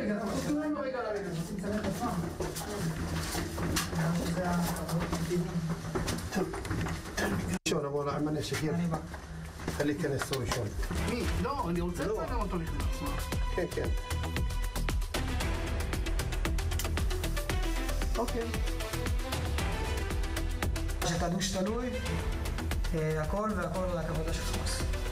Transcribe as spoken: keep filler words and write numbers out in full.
רגע, תנו לנו רגע לרגע, רוצים לצלם את עצמם. זה ראשון, אבל עמנה שכיר. אני בא. חלי כנס ראשון. מי? לא, אני רוצה לצלם אותו נכנס. כן, כן. אוקיי. שאתה דוש תלוי, הכל והכל רק עבודה של חמאס.